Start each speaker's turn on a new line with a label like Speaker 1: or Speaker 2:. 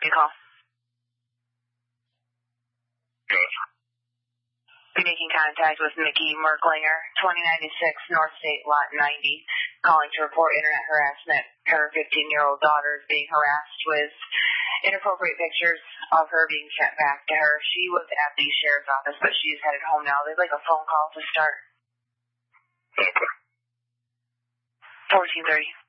Speaker 1: Copy call.
Speaker 2: Yes.
Speaker 1: Be making contact with Mickey Merklinger, 2096 North State Lot 90, calling to report internet harassment. Her 15-year-old daughter is being harassed with inappropriate pictures of her being sent back to her. She was at the sheriff's office, but she's headed home now. They'd like a phone call to start.
Speaker 2: Okay.
Speaker 1: 1430.